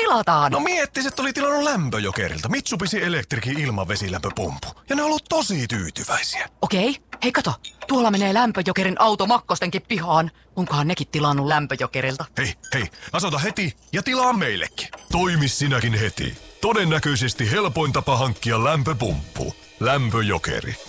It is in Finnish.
tilataan? No miettiset oli tilannut Lämpöjokerilta Mitsubishi Electricin ilmavesilämpöpumppu. Ja ne on ollut tosi tyytyväisiä. Okei. Hei kato, tuolla menee Lämpöjokerin auto Makkostenkin pihaan. Onkohan nekin tilannut Lämpöjokerilta? Hei, asota heti ja tilaa meillekin. Toimi sinäkin heti. Todennäköisesti helpoin tapa hankkia lämpöpumppu. Lämpöjokeri.